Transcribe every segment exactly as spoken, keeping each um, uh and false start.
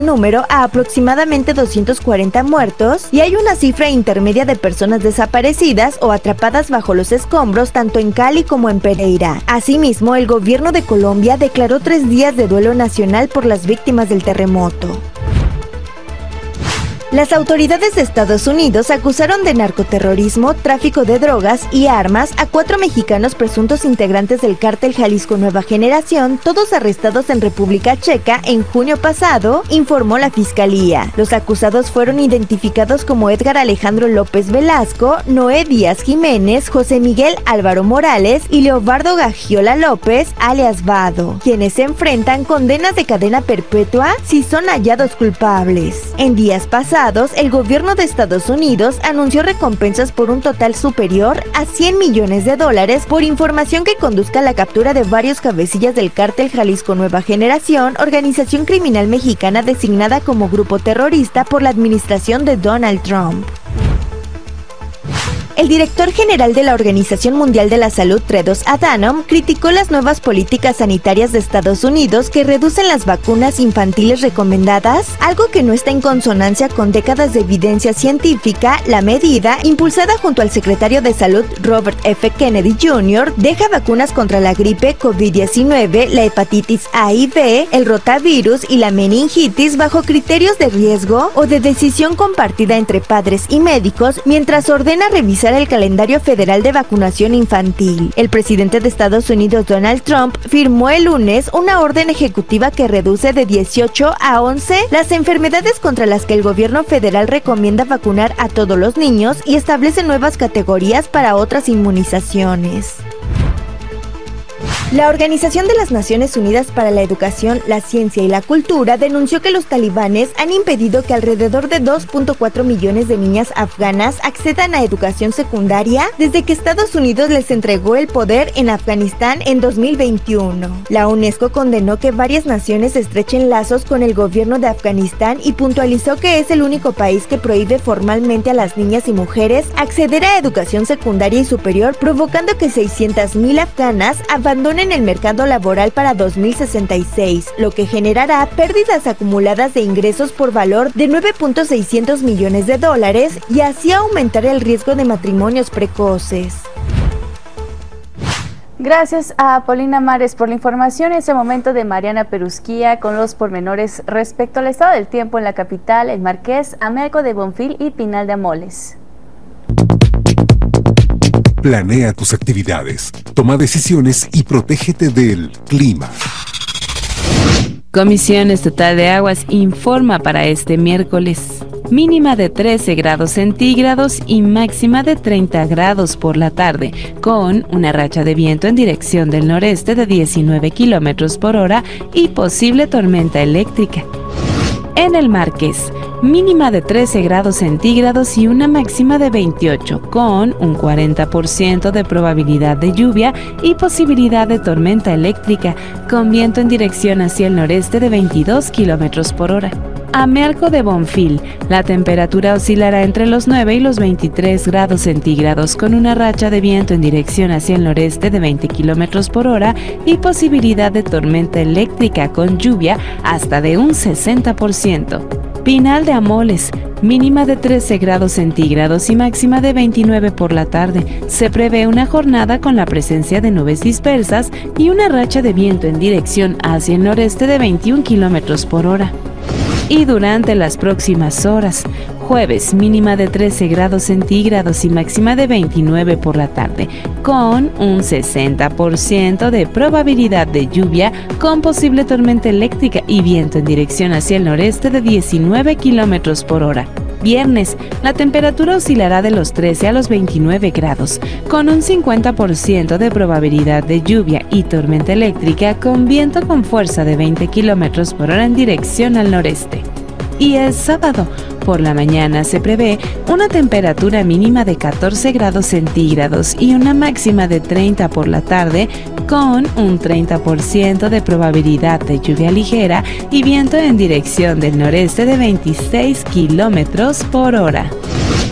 número a aproximadamente doscientos cuarenta muertos y hay una cifra intermedia de personas desaparecidas o atrapadas bajo los escombros tanto en Cali como en Pereira. Asimismo, el gobierno de Colombia declaró tres días de duelo nacional por las víctimas del terremoto. Las autoridades de Estados Unidos acusaron de narcoterrorismo, tráfico de drogas y armas a cuatro mexicanos presuntos integrantes del cártel Jalisco Nueva Generación, todos arrestados en República Checa en junio pasado, informó la Fiscalía. Los acusados fueron identificados como Edgar Alejandro López Velasco, Noé Díaz Jiménez, José Miguel Álvaro Morales y Leobardo Gagiola López, alias Vado, quienes se enfrentan condenas de cadena perpetua si son hallados culpables. En días pasados, el gobierno de Estados Unidos anunció recompensas por un total superior a cien millones de dólares por información que conduzca a la captura de varios cabecillas del cártel Jalisco Nueva Generación, organización criminal mexicana designada como grupo terrorista por la administración de Donald Trump. El director general de la Organización Mundial de la Salud, Tedros Adhanom, criticó las nuevas políticas sanitarias de Estados Unidos que reducen las vacunas infantiles recomendadas, algo que no está en consonancia con décadas de evidencia científica. La medida, impulsada junto al secretario de Salud, Robert F. Kennedy junior, deja vacunas contra la gripe COVID diecinueve, la hepatitis A y B, el rotavirus y la meningitis bajo criterios de riesgo o de decisión compartida entre padres y médicos, mientras ordena revisar el calendario federal de vacunación infantil. El presidente de Estados Unidos, Donald Trump, firmó el lunes una orden ejecutiva que reduce de dieciocho a once las enfermedades contra las que el gobierno federal recomienda vacunar a todos los niños y establece nuevas categorías para otras inmunizaciones. La Organización de las Naciones Unidas para la Educación, la Ciencia y la Cultura denunció que los talibanes han impedido que alrededor de dos punto cuatro millones de niñas afganas accedan a educación secundaria desde que Estados Unidos les entregó el poder en Afganistán en dos mil veintiuno. La UNESCO condenó que varias naciones estrechen lazos con el gobierno de Afganistán y puntualizó que es el único país que prohíbe formalmente a las niñas y mujeres acceder a educación secundaria y superior, provocando que seiscientas mil afganas abandonen en el mercado laboral para dos mil sesenta y seis, lo que generará pérdidas acumuladas de ingresos por valor de nueve punto seiscientos millones de dólares y así aumentar el riesgo de matrimonios precoces. Gracias a Paulina Mares por la información. En ese momento de Mariana Perusquía con los pormenores respecto al estado del tiempo en la capital, el Marqués, Amelco de Bonfil y Pinal de Amoles. Planea tus actividades, toma decisiones y protégete del clima. Comisión Estatal de Aguas informa para este miércoles. Mínima de trece grados centígrados y máxima de treinta grados por la tarde, con una racha de viento en dirección del noreste de diecinueve kilómetros por hora y posible tormenta eléctrica. En el Marqués, mínima de trece grados centígrados y una máxima de veintiocho, con un cuarenta por ciento de probabilidad de lluvia y posibilidad de tormenta eléctrica, con viento en dirección hacia el noreste de veintidós kilómetros por hora. Amelco de Bonfil, la temperatura oscilará entre los nueve y los veintitrés grados centígrados, con una racha de viento en dirección hacia el noreste de veinte kilómetros por hora y posibilidad de tormenta eléctrica con lluvia hasta de un sesenta por ciento. Pinal de Amoles, mínima de trece grados centígrados y máxima de veintinueve por la tarde. Se prevé una jornada con la presencia de nubes dispersas y una racha de viento en dirección hacia el noreste de veintiún kilómetros por hora. Y durante las próximas horas, jueves, mínima de trece grados centígrados y máxima de veintinueve por la tarde, con un sesenta por ciento de probabilidad de lluvia, con posible tormenta eléctrica y viento en dirección hacia el noreste de diecinueve kilómetros por hora. Viernes, la temperatura oscilará de los trece a los veintinueve grados, con un cincuenta por ciento de probabilidad de lluvia y tormenta eléctrica, con viento con fuerza de veinte kilómetros por hora en dirección al noreste. Y el sábado, por la mañana se prevé una temperatura mínima de catorce grados centígrados y una máxima de treinta por la tarde, con un treinta por ciento de probabilidad de lluvia ligera y viento en dirección del noreste de veintiséis kilómetros por hora.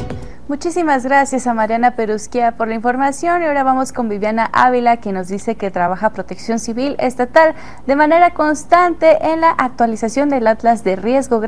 Muchísimas gracias a Mariana Perusquía por la información y ahora vamos con Viviana Ávila, que nos dice que trabaja Protección Civil Estatal de manera constante en la actualización del Atlas de Riesgo.